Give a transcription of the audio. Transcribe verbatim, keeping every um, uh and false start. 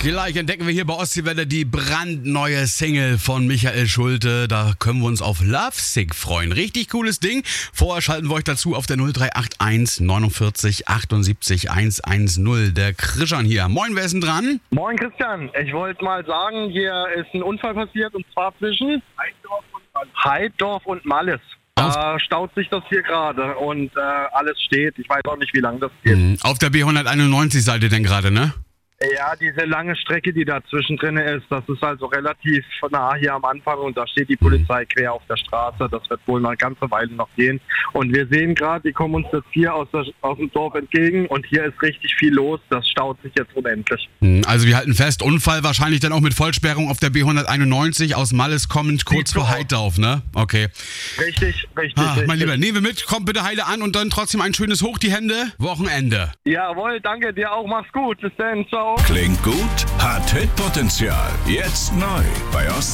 Gleich entdecken wir hier bei Ostseewelle die brandneue Single von Michael Schulte. Da können wir uns auf Lovesick freuen. Richtig cooles Ding. Vorher schalten wir euch dazu auf der null drei acht eins neunundvierzig achtundsiebzig hundertzehn. Der Christian hier. Moin, wer ist denn dran? Moin Christian, ich wollte mal sagen, hier ist ein Unfall passiert und zwar zwischen Heiddorf und Malles. Heiddorf und Malles. Da staut sich das hier gerade und äh, alles steht. Ich weiß auch nicht, wie lange das geht. Mhm. Auf der B hunderteinundneunzig seid ihr denn gerade, ne? Ja, diese lange Strecke, die da zwischendrin ist, das ist also relativ nah hier am Anfang und da steht die Polizei quer auf der Straße. Das wird wohl eine ganze Weile noch gehen. Und wir sehen gerade, die kommen uns jetzt hier aus, der, aus dem Dorf entgegen und hier ist richtig viel los. Das staut sich jetzt unendlich. Also wir halten fest, Unfall wahrscheinlich dann auch mit Vollsperrung auf der B hunderteinundneunzig aus Malles kommend, kurz vor Heiddorf, ne? Okay. Richtig, richtig. Ah, richtig. mein Lieber, nehmen wir mit, kommt bitte heile an und dann trotzdem ein schönes Hoch die Hände. Wochenende. Jawohl, danke dir auch. Mach's gut. Bis dann. Ciao. Klingt gut, hat Hitpotenzial. Jetzt neu bei Ost.